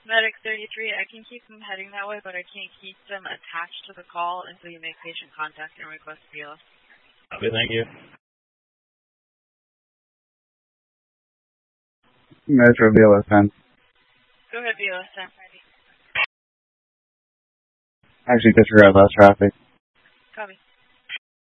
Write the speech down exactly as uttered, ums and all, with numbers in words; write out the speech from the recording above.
Medic thirty-three, I can keep them heading that way, but I can't keep them attached to the call until you make patient contact and request B L S. Okay, thank you. Metro B L S ten. Go ahead, B L S ten. Actually, disregard less traffic. Copy.